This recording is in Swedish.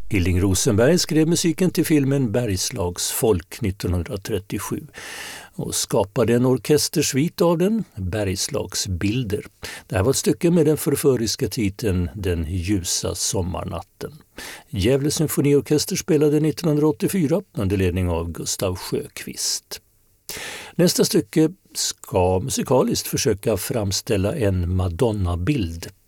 Hilding Rosenberg skrev musiken till filmen Bergslagsfolk 1937 och skapade en orkestersvit av den, Bergslagsbilder. Det här var ett stycke med den förföriska titeln Den ljusa sommarnatten. Gävle symfoniorkester spelade 1984 under ledning av Gustav Sjöqvist. Nästa stycke ska musikaliskt försöka framställa en Madonna-bild.